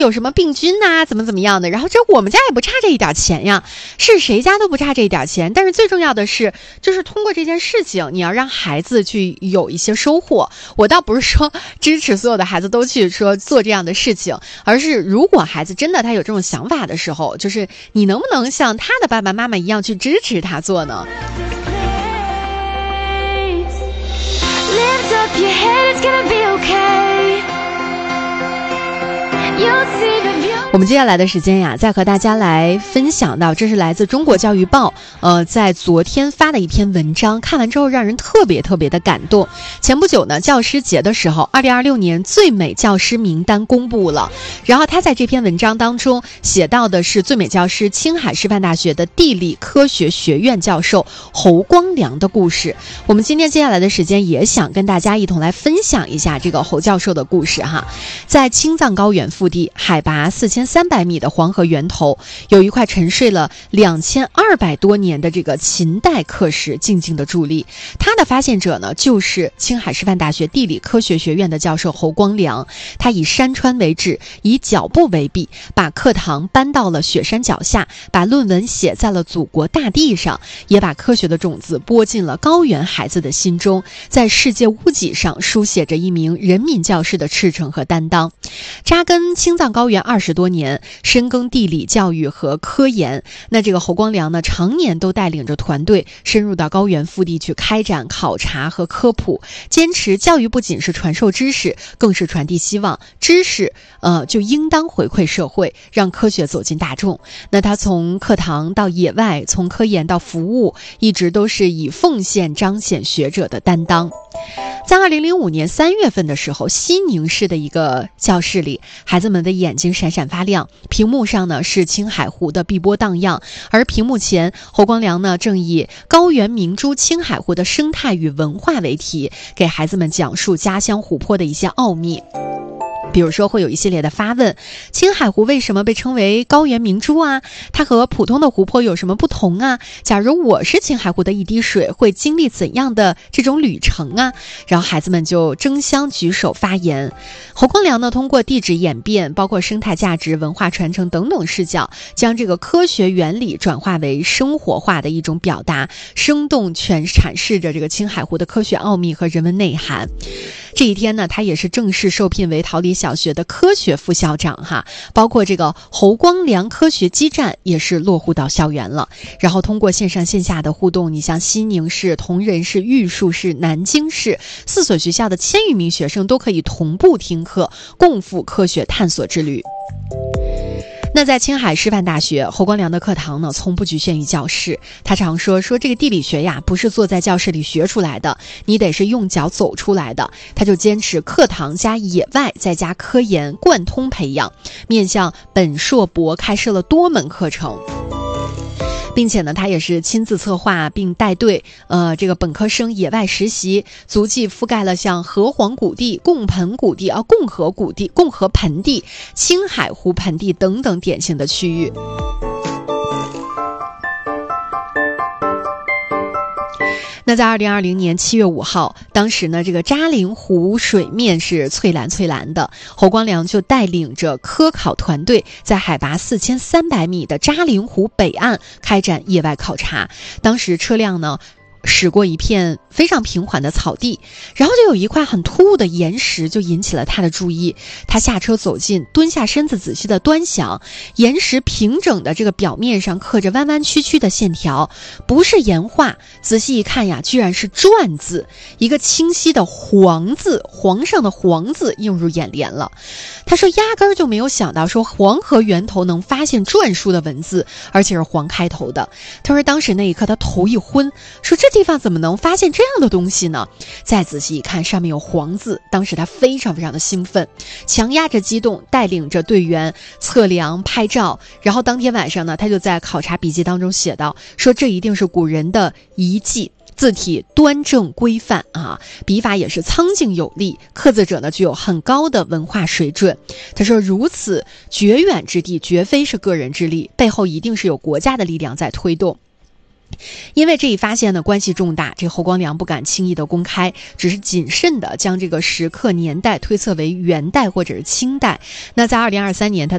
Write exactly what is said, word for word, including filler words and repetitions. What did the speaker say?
有什么病菌呐、啊，怎么怎么样的，然后这我们家也不差这一点钱呀，是谁家都不差这一点钱。但是最重要的是，就是通过这件事情，你要让孩子去有一些收获。我倒不是说支持所有的孩子都去说做这样的事情，而是如果孩子真的他有这种想法的时候，就是你能不能像他的爸爸妈妈一样去支持他做呢？我们接下来的时间呀，再和大家来分享到，这是来自中国教育报呃，在昨天发的一篇文章，看完之后让人特别特别的感动。前不久呢，教师节的时候，二零二六年最美教师名单公布了，然后他在这篇文章当中写到的是最美教师青海师范大学的地理科学学院教授侯光良的故事。我们今天接下来的时间也想跟大家一同来分享一下这个侯教授的故事哈。在青藏高原腹地海拔四千三百米的黄河源头，有一块沉睡了两千二百多年的这个秦代刻石静静的伫立。他的发现者呢，就是青海师范大学地理科学学院的教授侯光良。他以山川为纸，以脚步为笔，把课堂搬到了雪山脚下，把论文写在了祖国大地上，也把科学的种子播进了高原孩子的心中，在世界屋脊上书写着一名人民教师的赤诚和担当。扎根青藏高原二十多年，深耕地理教育和科研。那这个侯光良呢，常年都带领着团队深入到高原腹地去开展考察和科普，坚持教育不仅是传授知识，更是传递希望。知识呃，就应当回馈社会，让科学走进大众。那他从课堂到野外，从科研到服务，一直都是以奉献彰显学者的担当。在二零零五年三月份的时候，西宁市的一个教室里，孩子们的眼睛闪闪发亮，屏幕上呢是青海湖的碧波荡漾，而屏幕前侯光良呢正以高原明珠青海湖的生态与文化为题，给孩子们讲述家乡湖泊的一些奥秘。比如说会有一系列的发问，青海湖为什么被称为高原明珠啊？它和普通的湖泊有什么不同啊？假如我是青海湖的一滴水，会经历怎样的这种旅程啊？然后孩子们就争相举手发言。侯光良呢，通过地质演变，包括生态价值、文化传承等等视角，将这个科学原理转化为生活化的一种表达，生动全阐释着这个青海湖的科学奥秘和人文内涵。这一天呢，他也是正式受聘为桃李小学的科学副校长哈，包括这个侯光良科学基站也是落户到校园了。然后通过线上线下的互动，你像西宁市、铜仁市、玉树市、南京市四所学校的千余名学生都可以同步听课，共赴科学探索之旅。那在青海师范大学，侯光良的课堂呢，从不局限于教室。他常说说这个地理学呀，不是坐在教室里学出来的，你得是用脚走出来的。他就坚持课堂加野外再加科研，贯通培养，面向本硕博开设了多门课程。并且呢，他也是亲自策划并带队，呃，这个本科生野外实习，足迹覆盖了像河湟谷地、贡盆谷地啊、共和谷地、共和盆地、青海湖盆地等等典型的区域。那在二零二零年七月五号，当时呢，这个扎陵湖水面是翠蓝翠蓝的，侯光良就带领着科考团队，在海拔四千三百米的扎陵湖北岸开展野外考察。当时车辆呢驶过一片非常平缓的草地，然后就有一块很突兀的岩石就引起了他的注意。他下车走近，蹲下身子仔细的端详，岩石平整的这个表面上刻着弯弯曲曲的线条，不是岩画，仔细一看呀，居然是篆字，一个清晰的黄字，皇上的皇字映入眼帘了。他说压根儿就没有想到说黄河源头能发现篆书的文字，而且是黄开头的。他说当时那一刻他头一昏，说这地方怎么能发现这样的东西呢？再仔细一看，上面有黄字，当时他非常非常的兴奋，强压着激动，带领着队员测量拍照。然后当天晚上呢，他就在考察笔记当中写道，说这一定是古人的遗迹，字体端正规范啊，笔法也是苍劲有力，刻字者呢具有很高的文化水准。他说如此绝远之地绝非是个人之力，背后一定是有国家的力量在推动。因为这一发现呢关系重大，这侯光良不敢轻易的公开，只是谨慎的将这个石刻年代推测为元代或者是清代。那在二零二三年他